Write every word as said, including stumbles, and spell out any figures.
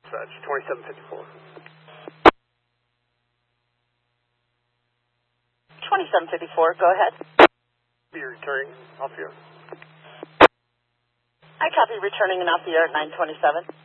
Dispatch, twenty-seven fifty-four. twenty-seven fifty-four, go ahead. Be returning off the air. I copy returning and off the air at nine twenty-seven.